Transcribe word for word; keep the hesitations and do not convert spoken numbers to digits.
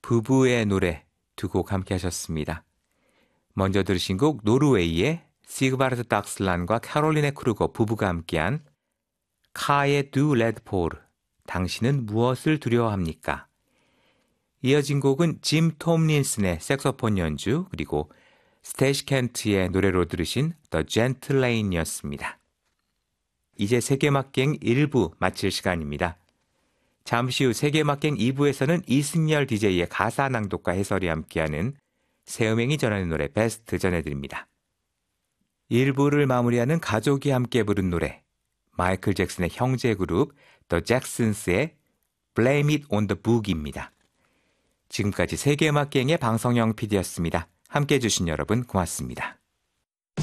부부의 노래 두 곡 함께 하셨습니다. 먼저 들으신 곡 노르웨이의 시그바르트 닥슬란과 캐롤린의 크루거 부부가 함께한 카의 두 레드포르 당신은 무엇을 두려워합니까? 이어진 곡은 짐 톰린슨의 색소폰 연주 그리고 스테이시 켄트의 노래로 들으신 The Gentle Lane이었습니다. 이제 세계음악여행 일 부 마칠 시간입니다. 잠시 후 세계음악여행 이 부에서는 이승열 디제이의 가사 낭독과 해설이 함께하는 새음행이 전하는 노래 베스트 전해드립니다. 일 부를 마무리하는 가족이 함께 부른 노래 마이클 잭슨의 형제 그룹 The Jacksons의 Blame It on the Boogie입니다. 지금까지 세계음악여행의 방성영 피디였습니다. 함께해 주신 여러분 고맙습니다.